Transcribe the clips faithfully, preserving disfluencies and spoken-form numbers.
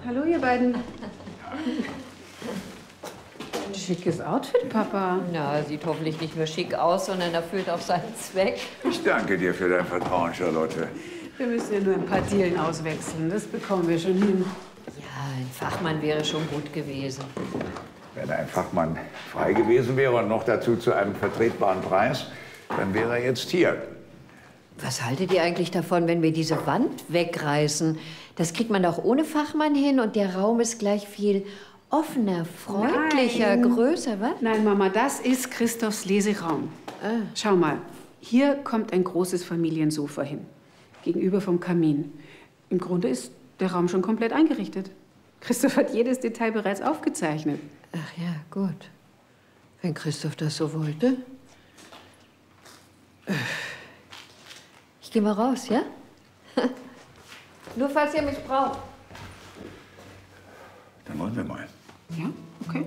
Hallo, ihr beiden. Ein schickes Outfit, Papa. Na, sieht hoffentlich nicht nur schick aus, sondern erfüllt auch seinen Zweck. Ich danke dir für dein Vertrauen, Charlotte. Wir müssen ja nur ein paar Dielen auswechseln. Das bekommen wir schon hin. Ja, ein Fachmann wäre schon gut gewesen. Wenn ein Fachmann frei gewesen wäre und noch dazu zu einem vertretbaren Preis, dann wäre er jetzt hier. Was haltet ihr eigentlich davon, wenn wir diese Wand wegreißen? Das kriegt man doch ohne Fachmann hin und der Raum ist gleich viel offener, freundlicher, Nein. größer, was? Nein, Mama, das ist Christophs Leseraum. Ah. Schau mal, hier kommt ein großes Familiensofa hin. Gegenüber vom Kamin. Im Grunde ist der Raum schon komplett eingerichtet. Christoph hat jedes Detail bereits aufgezeichnet. Ach ja, gut. Wenn Christoph das so wollte. Ich gehe mal raus, ja? Nur falls ihr mich braucht. Dann wollen wir mal. Ja, okay.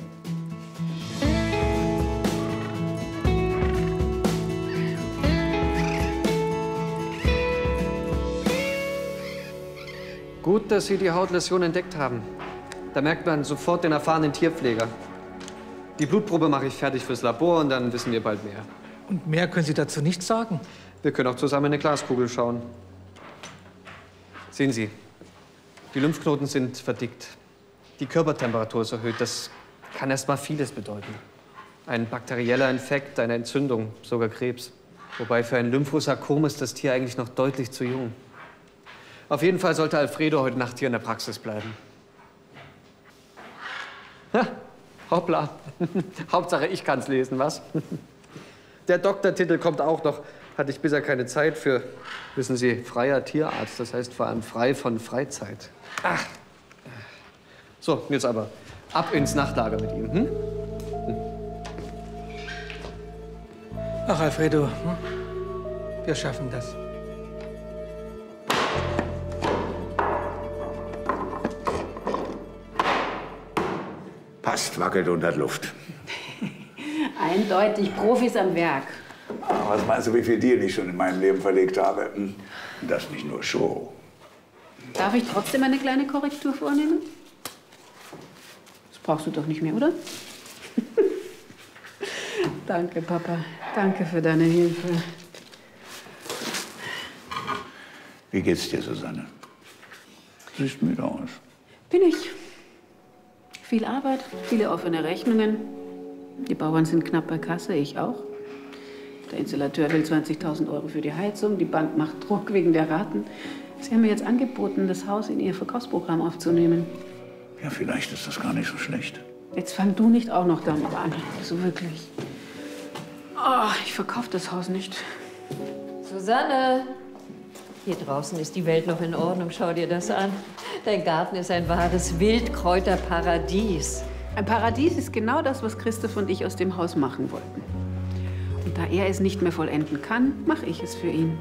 Gut, dass Sie die Hautläsion entdeckt haben. Da merkt man sofort den erfahrenen Tierpfleger. Die Blutprobe mache ich fertig fürs Labor und dann wissen wir bald mehr. Und mehr können Sie dazu nicht sagen? Wir können auch zusammen in eine Glaskugel schauen. Sehen Sie, die Lymphknoten sind verdickt. Die Körpertemperatur ist erhöht. Das kann erst mal vieles bedeuten. Ein bakterieller Infekt, eine Entzündung, sogar Krebs. Wobei für ein Lymphosarkom ist das Tier eigentlich noch deutlich zu jung. Auf jeden Fall sollte Alfredo heute Nacht hier in der Praxis bleiben. Ha, hoppla. Hauptsache, ich kann's lesen, was? Der Doktortitel kommt auch noch. Hatte ich bisher keine Zeit für, wissen Sie, freier Tierarzt. Das heißt vor allem frei von Freizeit. Ach. So, jetzt aber ab ins Nachtlager mit Ihnen. Hm? Ach, Alfredo, hm? Wir schaffen das. Passt, wackelt und hat Luft. Eindeutig Profis am Werk. Ah, was meinst du, wie viel Deal ich schon in meinem Leben verlegt habe? Hm? Das nicht nur Show. Darf ich trotzdem eine kleine Korrektur vornehmen? Das brauchst du doch nicht mehr, oder? Danke, Papa. Danke für deine Hilfe. Wie geht's dir, Susanne? Siehst müde aus. Bin ich. Viel Arbeit, viele offene Rechnungen. Die Bauern sind knapp bei Kasse, ich auch. Der Installateur will zwanzigtausend Euro für die Heizung. Die Bank macht Druck wegen der Raten. Sie haben mir jetzt angeboten, das Haus in ihr Verkaufsprogramm aufzunehmen. Ja, vielleicht ist das gar nicht so schlecht. Jetzt fang du nicht auch noch damit an. So wirklich. Oh, ich verkaufe das Haus nicht. Susanne! Hier draußen ist die Welt noch in Ordnung. Schau dir das an. Dein Garten ist ein wahres Wildkräuterparadies. Ein Paradies ist genau das, was Christoph und ich aus dem Haus machen wollten. Und da er es nicht mehr vollenden kann, mache ich es für ihn.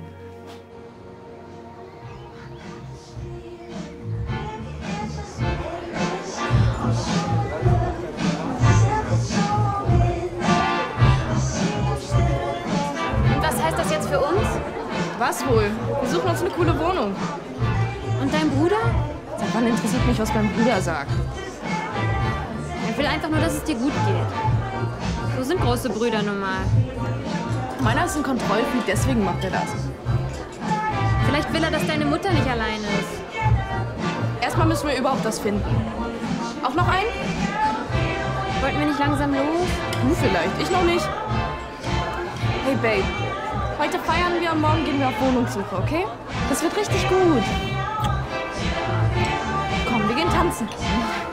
Und was heißt das jetzt für uns? Was wohl? Wir suchen uns eine coole Wohnung. Und dein Bruder? Seit wann interessiert mich, was mein Bruder sagt? Er will einfach nur, dass es dir gut geht. So sind große Brüder normal. Meiner ist ein Kontrollfreak, deswegen macht er das. Vielleicht will er, dass deine Mutter nicht alleine ist. Erstmal müssen wir überhaupt das finden. Auch noch einen? Wollten wir nicht langsam los? Du vielleicht, ich noch nicht. Hey Babe, heute feiern wir und morgen gehen wir auf Wohnungssuche, okay? Das wird richtig gut. Komm, wir gehen tanzen.